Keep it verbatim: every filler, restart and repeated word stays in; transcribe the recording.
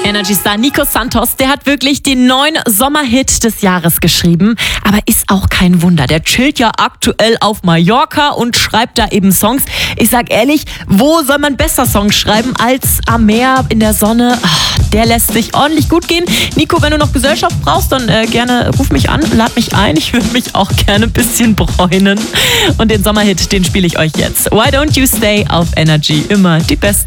Energy Star Nico Santos, der hat wirklich den neuen Sommerhit des Jahres geschrieben. Aber ist auch kein Wunder. Der chillt ja aktuell auf Mallorca und schreibt da eben Songs. Ich sag ehrlich, wo soll man besser Songs schreiben als am Meer in der Sonne? Ach, der lässt sich ordentlich gut gehen. Nico, wenn du noch Gesellschaft brauchst, dann äh, gerne ruf mich an, lad mich ein. Ich würde mich auch gerne ein bisschen bräunen. Und den Sommerhit, den spiele ich euch jetzt. Why Don't You Stay auf Energy. Immer die besten